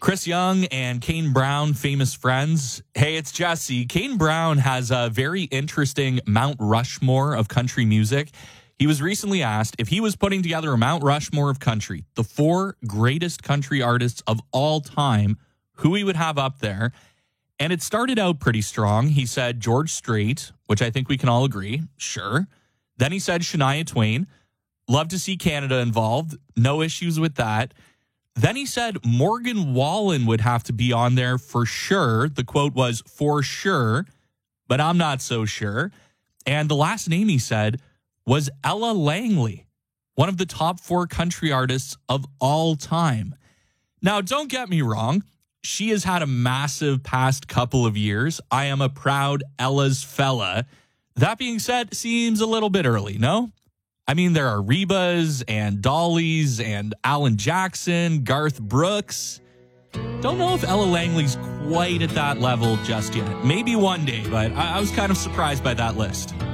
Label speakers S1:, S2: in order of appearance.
S1: Chris Young and Kane Brown, famous friends. Hey, it's Jesse. Kane Brown has a very interesting Mount Rushmore of country music. He was recently asked if he was putting together a Mount Rushmore of country, the 4 greatest country artists of all time, who he would have up there. And it started out pretty strong. He said George Strait, which I think we can all agree. Sure. Then he said Shania Twain. Love to see Canada involved. No issues with that. Then he said Morgan Wallen would have to be on there for sure. The quote was, "for sure," but I'm not so sure. And the last name he said was Ella Langley, one of the top 4 country artists of all time. Now, don't get me wrong. She has had a massive past couple of years. I am a proud Ella's fella. That being said, seems a little bit early, no? I mean, there are Rebas and Dollys and Alan Jackson, Garth Brooks. Don't know if Ella Langley's quite at that level just yet. Maybe one day, but I was kind of surprised by that list.